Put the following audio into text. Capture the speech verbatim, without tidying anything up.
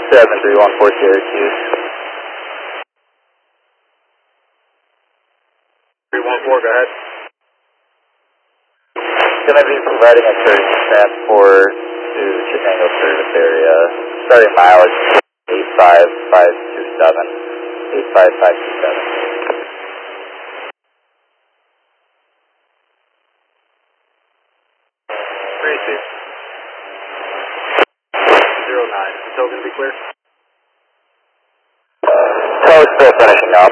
seven three one four Syracuse. three one four, go ahead. Going to be providing a courtesy transport to Chicago service area. Starting mileage eight five five two seven. eight five five two seven. thirty-six. zero nine. Is the tow going to be clear? Tow still finishing up.